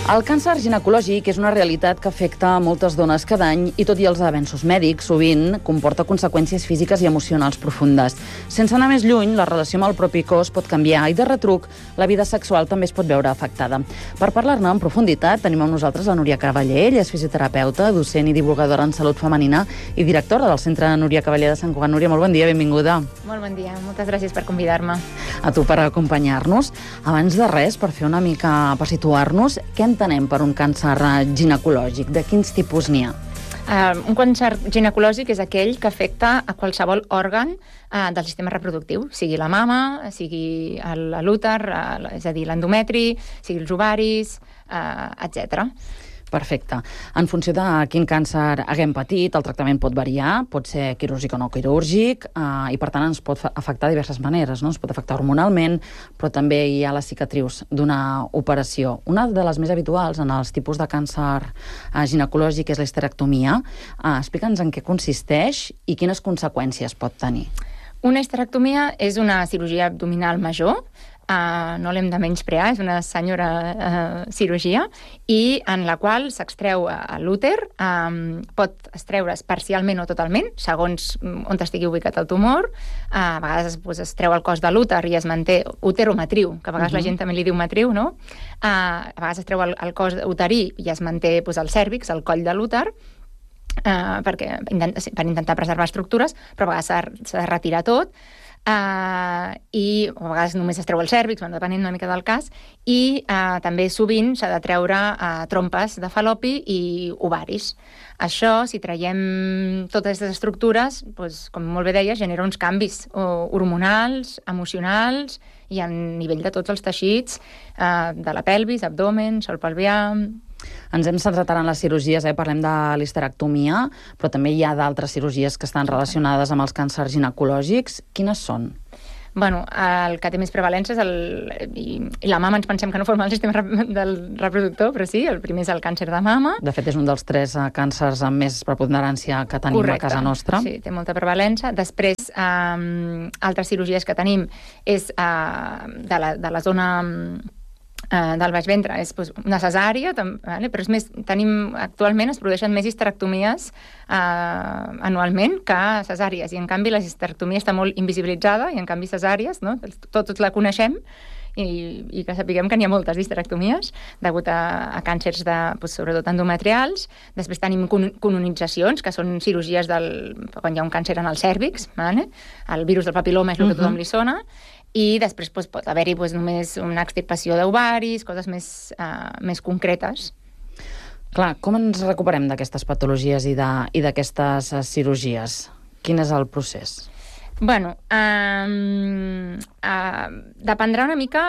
El càncer ginecològic és una realitat que afecta a moltes dones cada any i, tot i els avenços mèdics, sovint comporta conseqüències físiques i emocionals profundes. Sense anar més lluny, la relació amb el propi cos pot canviar i, de retruc, la vida sexual també es pot veure afectada. Per parlar-ne en profunditat, tenim amb nosaltres la Núria Cavallé. Ella és fisioterapeuta, docent i divulgadora en salut femenina i directora del Centre Núria Cavallé de Sant Cugat. Núria, molt bon dia, benvinguda. Molt bon dia, moltes gràcies per convidar-me. A tu per acompanyar-nos. Abans de res, per fer una mica, per situar-nos, què entenem per un càncer ginecològic? De quins tipus n'hi ha? Un càncer ginecològic és aquell que afecta a qualsevol òrgan del sistema reproductiu, sigui la mama, sigui l'úter, és a dir, l'endometri, sigui els ovaris, etc. Perfecte. En funció de quin càncer haguem patit, el tractament pot variar, pot ser quirúrgic o no quirúrgic, i per tant ens pot afectar de diverses maneres, no? Ens pot afectar hormonalment, però també hi ha les cicatrius d'una operació. Una de les més habituals en els tipus de càncer ginecològic és la histerectomia. Explica'ns en què consisteix i quines conseqüències pot tenir. Una histerectomia és una cirurgia abdominal major, no l'hem de menysprear, és una senyora cirurgia, i en la qual s'extreu l'úter, pot extreure's parcialment o totalment, segons on estigui ubicat el tumor. A vegades es treu el cos de l'úter i es manté úter o matriu, que a vegades la gent també li diu matriu, no? A vegades es treu el cos uterí i es manté el cèrvix, el coll de l'úter, per intentar preservar estructures, però a vegades s'ha de retirar tot. I a vegades només es treu el cèrvix, depenent una mica del cas, i també sovint s'ha de treure trompes de fal·lopi i ovaris. Això, si traiem totes aquestes estructures, com molt bé deia, genera uns canvis hormonals, emocionals i a nivell de tots els teixits, de la pelvis, abdomen, sòl pelvià. Ens hem centrat ara en les cirurgies, parlem de l'histerectomia, però també hi ha d'altres cirurgies que estan relacionades amb els càncers ginecològics. Quines són? Bueno, el que té més prevalència és i la mama ens pensem que no forma el sistema del reproductor, però sí, el primer és el càncer de mama. De fet, és un dels 3 càncers amb més preponderància que tenim a casa nostra. Sí, té molta prevalència. Després, altres cirurgies que tenim és de la zona del baix ventre, és una cesària, però actualment es produeixen més histerectomies anualment que cesàries, i en canvi la histerectomia està molt invisibilitzada, i en canvi cesàries, no? Tots la coneixem, i que sapiguem que n'hi ha moltes histerectomies degut a càncers sobretot endometrials. Després tenim colonitzacions, que són cirurgies quan hi ha un càncer en el cèrvix, el virus del papil·loma és el que a tothom li sona, i després pot haver-hi només una extirpació d'ovaris, coses més concretes. Clar, com ens recuperem d'aquestes patologies i d'aquestes cirurgies? Quin és el procés? Bueno, dependrà una mica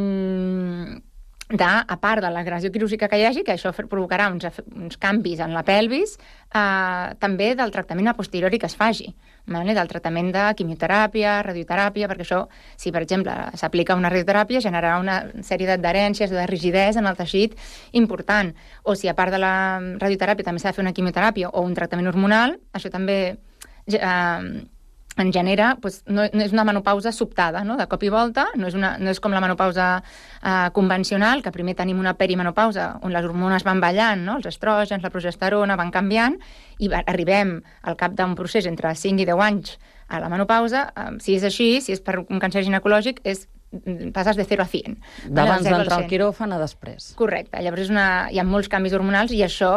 a part de l'agressió quirúrgica que hi hagi, que això provocarà uns canvis en la pelvis, també del tractament a posteriori que es faci, del tractament de quimioteràpia, radioteràpia, perquè això, si per exemple s'aplica una radioteràpia, generarà una sèrie d'adherències o de rigidesa en el teixit important, o si a part de la radioteràpia també s'ha de fer una quimioteràpia o un tractament hormonal, això també en genera, no és una menopausa sobtada, no? De cop i volta, no és com la menopausa convencional, que primer tenim una perimenopausa on les hormones van ballant, no? Els estrògens, la progesterona van canviant, i arribem al cap d'un procés entre 5 i 10 anys a la menopausa. Si és així, si és per un càncer ginecològic, passes de 0 a 100. D'abans d'entrar al quiròfan a després. Correcte. Llavors hi ha molts canvis hormonals i això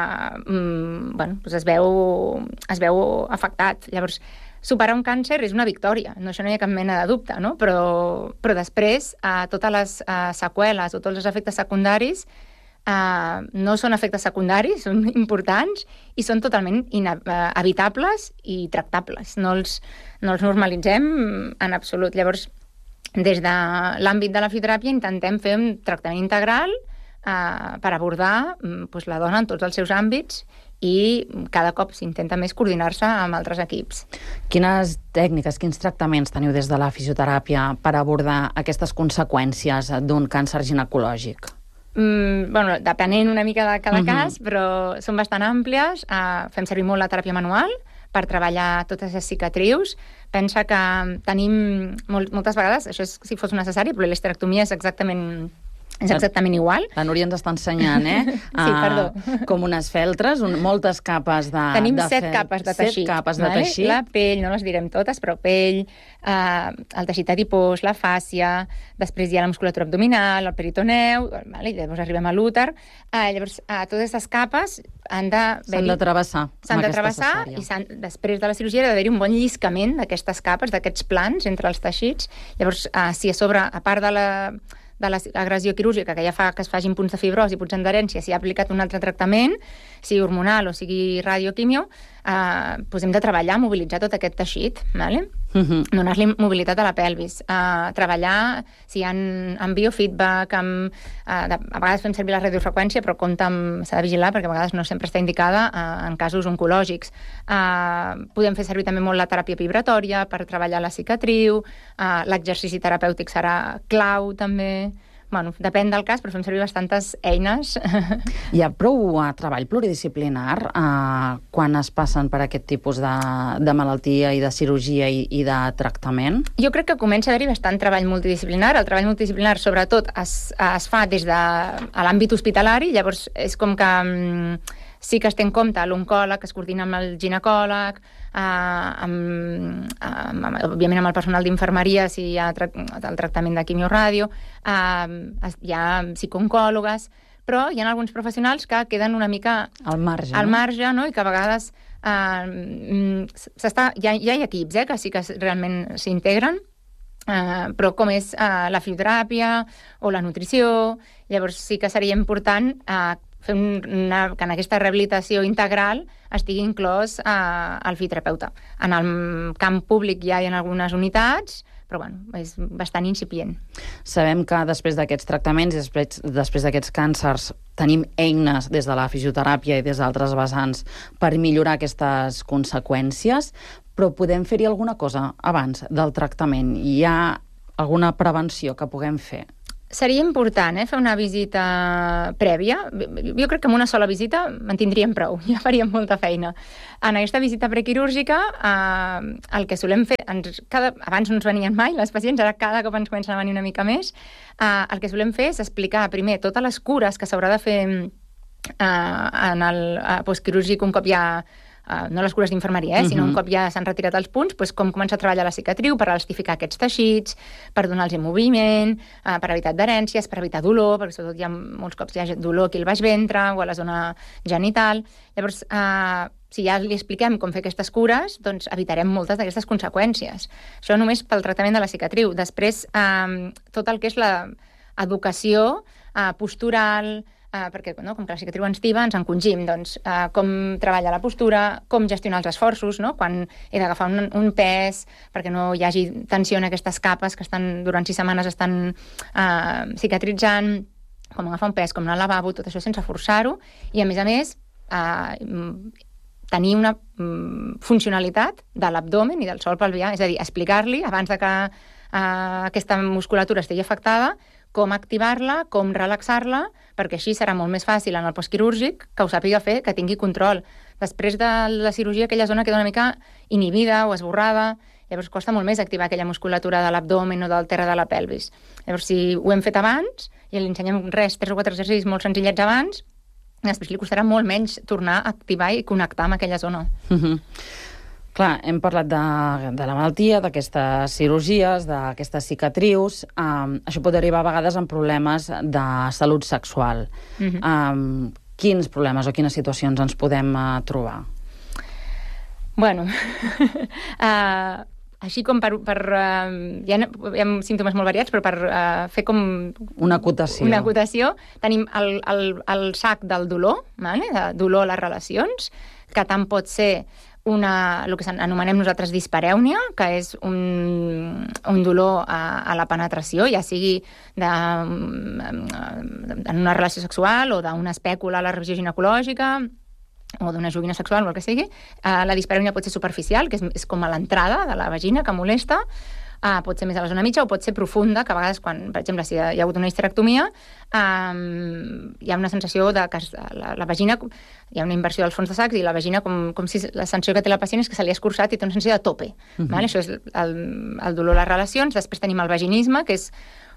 es veu afectat. Llavors, superar un càncer és una victòria, això no hi ha cap mena de dubte, no? Però després totes les seqüeles o tots els efectes secundaris no són efectes secundaris, són importants i són totalment evitables i tractables. No els normalitzem en absolut. Llavors, des de l'àmbit de la fisioteràpia intentem fer un tractament integral per abordar la dona en tots els seus àmbits, i cada cop s'intenta més coordinar-se amb altres equips. Quines tècniques, quins tractaments teniu des de la fisioteràpia per abordar aquestes conseqüències d'un càncer ginecològic? Depenent una mica de cada cas, però són bastant àmplies. Fem servir molt la teràpia manual per treballar totes les cicatrius. Pensa que tenim moltes vegades, això és si fos necessari, però l'histerectomia és exactament És exactament igual. La Núria ens està ensenyant, Sí, perdó. Com unes feltres, moltes capes de... Tenim 7 capes de teixit. 7 capes de teixit. La pell, no les direm totes, però pell, el teixit adipós, la fàscia, després hi ha la musculatura abdominal, el peritoneu, i llavors arribem a l'úter. Llavors, totes aquestes capes s'han de travessar. S'han de travessar i després de la cirurgia ha d'haver-hi un bon lliscament d'aquestes capes, d'aquests plans entre els teixits. Llavors, si a sobre, a part de l'agressió quirúrgica, que ja fa que es facin punts de fibrosi, punts d'adherència, si ha aplicat un altre tractament, sigui hormonal o sigui radioquimio, doncs hem de treballar, mobilitzar tot aquest teixit, vale? Donar-li mobilitat a la pelvis, treballar si hi ha biofeedback, a vegades fem servir la radiofreqüència, però s'ha de vigilar perquè a vegades no sempre està indicada en casos oncològics. Podem fer servir també molt la teràpia vibratòria per treballar la cicatriu, l'exercici terapèutic serà clau també. Bueno, depèn del cas, però fem servir bastantes eines. Hi ha prou treball pluridisciplinar quan es passen per aquest tipus de malaltia i de cirurgia i de tractament? Jo crec que comença a haver-hi bastant treball multidisciplinar. El treball multidisciplinar, sobretot, es fa des de l'àmbit hospitalari, llavors és com que sí que es té en compte l'oncòleg, que es coordina amb el ginecòleg, òbviament amb el personal d'infermeria si hi ha el tractament de quimioràdio, hi ha psicooncòlogues, però hi ha alguns professionals que queden una mica al marge, no? I que a vegades hi ha equips que sí que realment s'integren, però com és la fisioteràpia o la nutrició, llavors sí que seria important que en aquesta rehabilitació integral estigui inclòs el fisioterapeuta. En el camp públic ja hi ha algunes unitats, però bueno, és bastant incipient. Sabem que després d'aquests tractaments i després d'aquests càncers tenim eines des de la fisioteràpia i des d'altres vessants per millorar aquestes conseqüències, però podem fer-hi alguna cosa abans del tractament? Hi ha alguna prevenció que puguem fer? Seria important fer una visita prèvia. Jo crec que amb una sola visita en tindríem prou, ja faríem molta feina. En aquesta visita prequirúrgica, el que solem fer, abans no ens venien mai les pacients, ara cada cop ens comencen a venir una mica més, el que solem fer és explicar primer totes les cures que s'haurà de fer en el postquirúrgic un cop ja no les cures d'infermeria, sinó un cop ja s'han retirat els punts, doncs com començar a treballar la cicatriu per elastificar aquests teixits, per donar-los moviment, per evitar adherències, per evitar dolor, perquè sobretot hi ha molts cops hi ha dolor aquí al baix ventre o a la zona genital. Llavors, si ja li expliquem com fer aquestes cures, doncs evitarem moltes d'aquestes conseqüències. Això només pel tractament de la cicatriu. Després, tot el que és l'educació postural, perquè com que la cicatriu ens tiba, ens encongim, doncs com treballar la postura, com gestionar els esforços, no? Quan he d'agafar un pes perquè no hi hagi tensió en aquestes capes que durant 6 setmanes estan cicatritzant, com agafar un pes, com anar al lavabo, tot això sense forçar-ho, i a més tenir una funcionalitat de l'abdomen i del sòl pelvià, és a dir, explicar-li abans de que aquesta musculatura estigui afectada, com activar-la, com relaxar-la, perquè així serà molt més fàcil en el postquirúrgic que ho sàpiga fer, que tingui control. Després de la cirurgia aquella zona queda una mica inhibida o esborrada, llavors costa molt més activar aquella musculatura de l'abdomen o del terra de la pelvis. Llavors, si ho hem fet abans i li ensenyem 3 o 4 exercicis molt senzillets abans, després li costarà molt menys tornar a activar i connectar amb aquella zona. Clar, hem parlat de la malaltia, d'aquestes cirurgies, d'aquestes cicatrius. Això pot arribar a vegades amb problemes de salut sexual. Quins problemes o quines situacions ens podem trobar? Bueno, així com hi ha símptomes molt variats, però per fer com una acotació, tenim el sac del dolor, de dolor a les relacions, que tant pot ser el que anomenem nosaltres disparèunia, que és un dolor a la penetració, ja sigui en una relació sexual o d'una espècula a la revisió ginecològica o d'una joguina sexual o el que sigui. La disparèunia pot ser superficial, que és com a l'entrada de la vagina, que molesta, pot ser més a la zona mitja o pot ser profunda, que a vegades, quan, per exemple, si hi ha hagut una histerectomia, hi ha una sensació que la vagina, hi ha una inversió dels fons de sacs i la vagina, com si la sensació que té la pacient és que se li ha escurçat i té una sensació de tope. Això és el dolor a les relacions. Després tenim el vaginisme, que és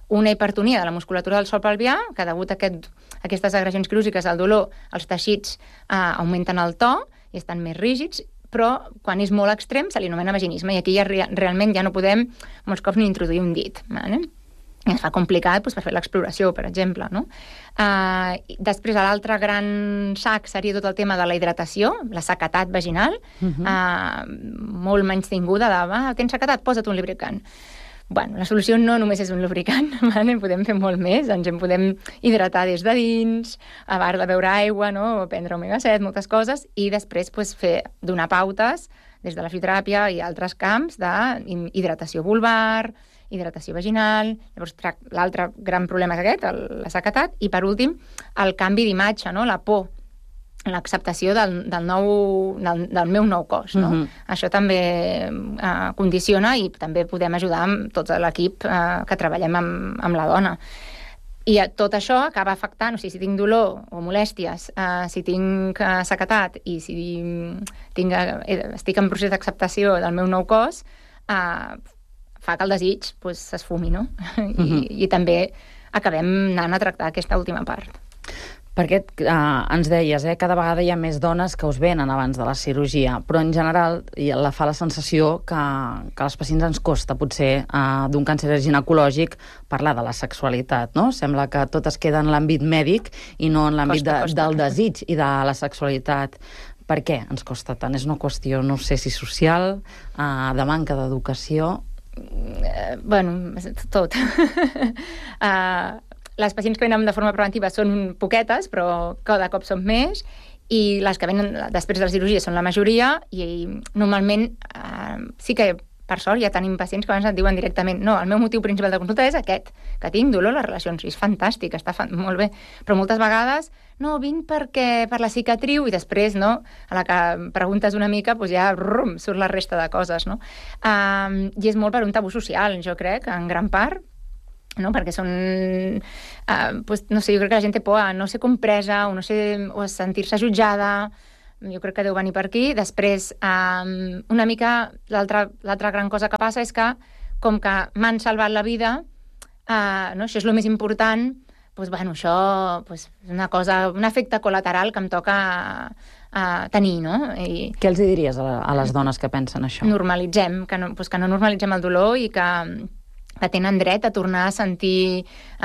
una hipertonia de la musculatura del sòl pelvià, que degut a aquestes agressions quirúrgiques, el dolor, els teixits augmenten el to i estan més rígids, però quan és molt extrem se li anomena vaginisme, i aquí ja realment ja no podem molts cops ni introduir un dit, vale? I es fa complicat per fer l'exploració, per exemple, no? Després, l'altre gran sac seria tot el tema de la hidratació, la sequetat vaginal, molt menys tinguda de, tens sequetat, posa't un lubricant. Bueno, la solució no només és un lubricant, vale? Podem fer molt més, ens en podem hidratar des de dins, a part de beure aigua, no? Prendre omega-7, moltes coses, i després donar pautes des de la fisioteràpia i altres camps d'hidratació vulvar, hidratació vaginal. Llavors, l'altre gran problema és aquest, la sequetat, i per últim, el canvi d'imatge, no? La por, l'acceptació del meu nou cos, no? Això també condiciona, i també podem ajudar amb tot l'equip que treballem amb la dona. I tot això acaba afectant, o sigui, si tinc dolor o molèsties, si tinc sequetat i si estic en procés d'acceptació del meu nou cos, fa que el desig s'esfumi, no? I també acabem anant a tractar aquesta última part. Perquè ens deies, cada vegada hi ha més dones que us venen abans de la cirurgia, però en general fa la sensació que als pacients ens costa, potser, d'un càncer ginecològic, parlar de la sexualitat, no? Sembla que tot es queda en l'àmbit mèdic i no en l'àmbit del desig i de la sexualitat. Per què ens costa tant? És una qüestió, no sé si social, de manca d'educació? Bueno, tot. Les pacients que venen de forma preventiva són poquetes, però cada cop són més, i les que venen després de la cirurgia són la majoria, i normalment sí que, per sort, ja tenim pacients que abans et diuen directament no, el meu motiu principal de consulta és aquest, que tinc dolor a les relacions. És fantàstic, està molt bé. Però moltes vegades, no, vinc per la cicatriu, i després, no, a la que preguntes una mica, ja surt la resta de coses, no? I és molt per un tabú social, jo crec, en gran part, no? Perquè són... no sé, jo crec que la gent té por a no ser compresa o a sentir-se jutjada. Jo crec que deu venir per aquí. Després, una mica, l'altra gran cosa que passa és que, com que m'han salvat la vida, això és el més important, això és una cosa, un efecte col·lateral que em toca tenir, no? Què els diries a les dones que pensen això? Normalitzem, que no normalitzem el dolor i que tenen dret a tornar a sentir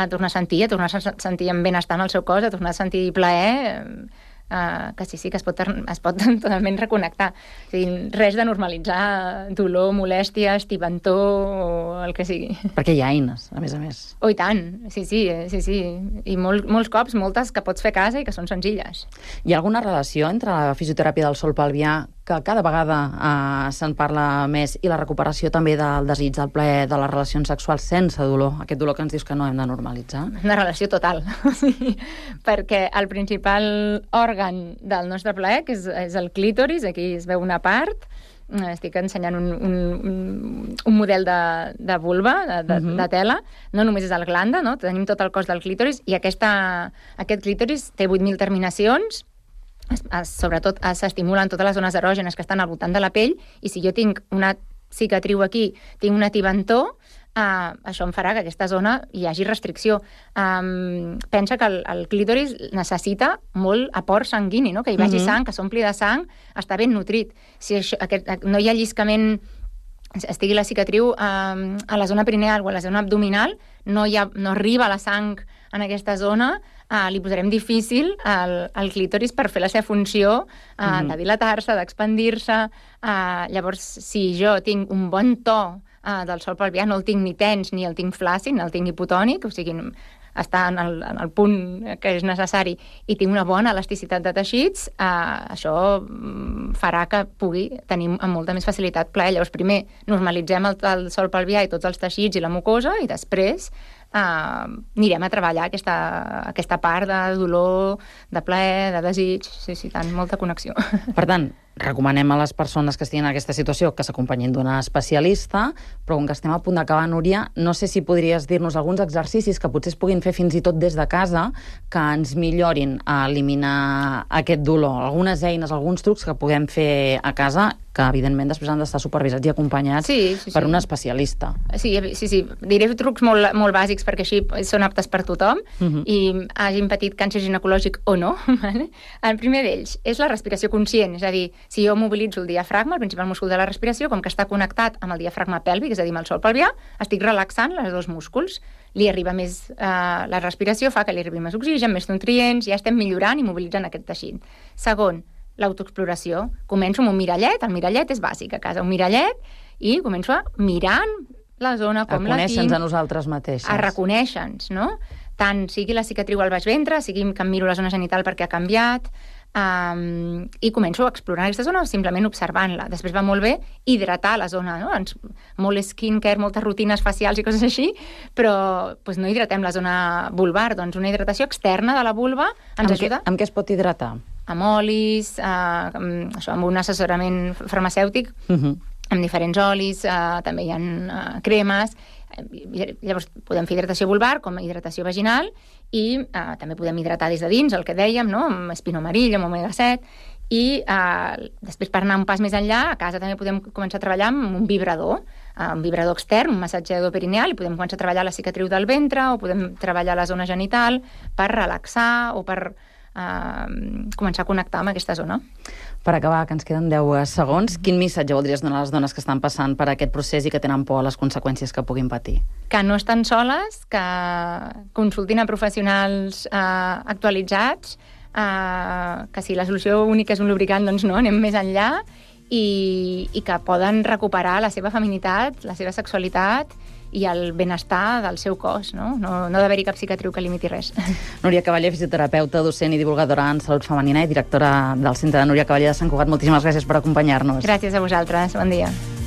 amb benestar en el seu cos, a tornar a sentir plaer, que sí, que es pot totalment reconnectar. O sigui, res de normalitzar dolor, molèsties, tibantor o el que sigui. Perquè hi ha eines, a més. Oh, i tant, sí. I molts cops, moltes que pots fer a casa i que són senzilles. Hi ha alguna relació entre la fisioteràpia del sòl pelvià, que cada vegada se'n parla més, i la recuperació també del desig, del plaer, de les relacions sexuals sense dolor, aquest dolor que ens dius que no hem de normalitzar? Una relació total, perquè el principal òrgan del nostre plaer, que és el clítoris, aquí es veu una part, estic ensenyant un model de vulva, de tela, no només és el glanda, no? Tenim tot el cos del clítoris, i aquest clítoris té 8.000 terminacions, sobretot s'estimulen totes les zones erògenes que estan al voltant de la pell, i si jo tinc una cicatriu aquí, tinc una tibantor, això em farà que aquesta zona hi hagi restricció. Pensa que el clítoris necessita molt aport sanguini, no? Que hi vagi sang, que s'ompli de sang, està ben nutrit. Si no hi ha lliscament, estigui la cicatriu a la zona perineal o a la zona abdominal, no arriba la sang en aquesta zona, li posarem difícil al clítoris per fer la seva funció de dilatar-se, d'expandir-se. Llavors, si jo tinc un bon to del sòl pelvià, no el tinc ni tens ni el tinc flàcid, ni el tinc hipotònic, o sigui, està en el punt que és necessari, i tinc una bona elasticitat de teixits, això farà que pugui tenir amb molta més facilitat plaer. Llavors, primer normalitzem el sòl pelvià i tots els teixits i la mucosa, i després anirem a treballar aquesta part de dolor, de plaer, de desig, sí, tant, molta connexió. Per tant, recomanem a les persones que estiguin en aquesta situació que s'acompanyin d'una especialista, però com que estem a punt d'acabar, Núria, no sé si podries dir-nos alguns exercicis que potser es puguin fer fins i tot des de casa que ens millorin a eliminar aquest dolor. Algunes eines, alguns trucs que puguem fer a casa que, evidentment, després han d'estar supervisats i acompanyats per un especialista. Sí. Diré trucs molt bàsics perquè així són aptes per tothom i hagin patit càncer ginecològic o no. Vale? El primer d'ells és la respiració conscient, és a dir, si jo mobilitzo el diafragma, el principal múscul de la respiració, com que està connectat amb el diafragma pèlvic, és a dir, amb el sòl pelvià, estic relaxant els dos músculs. Li arriba més... la respiració fa que li arribi més oxigen, més nutrients, ja estem millorant i mobilitzant aquest teixit. Segon, l'autoexploració. Començo amb un mirallet, el mirallet és bàsic a casa, un mirallet, i començo mirant la zona, com la tinc. A conèixer-nos a nosaltres mateixes. A reconèixer-nos, no? Tant sigui la cicatriu al baix ventre, sigui que em miro la zona genital perquè ha canviat, i començo a explorar aquesta zona simplement observant-la. Després va molt bé hidratar la zona, no? Molt skincare, moltes rutines facials i coses així, però no hidratem la zona vulvar. Doncs una hidratació externa de la vulva ens ajuda. Amb què es pot hidratar? Amb olis, amb un assessorament farmacèutic, amb diferents olis, també hi ha cremes. Llavors podem fer hidratació vulvar com a hidratació vaginal i també podem hidratar des de dins, el que dèiem, no? Amb espinomaril, amb omega-7, i després, per anar un pas més enllà, a casa també podem començar a treballar amb un vibrador extern, un massatgeador perineal, i podem començar a treballar la cicatriu del ventre o podem treballar la zona genital per relaxar o per començar a connectar amb aquesta zona. Per acabar, que ens queden 10 segons, quin missatge voldries donar a les dones que estan passant per aquest procés i que tenen por a les conseqüències que puguin patir? Que no estan soles, que consultin a professionals actualitzats, que si la solució única és un lubricant, doncs no, anem més enllà, i que poden recuperar la seva feminitat, la seva sexualitat i el benestar del seu cos, no? No d'haver-hi cap cicatriu que limiti res. Núria Cavaller, fisioterapeuta, docent i divulgadora en salut femenina i directora del Centre de Núria Cavaller de Sant Cugat. Moltíssimes gràcies per acompanyar-nos. Gràcies a vosaltres. Bon dia.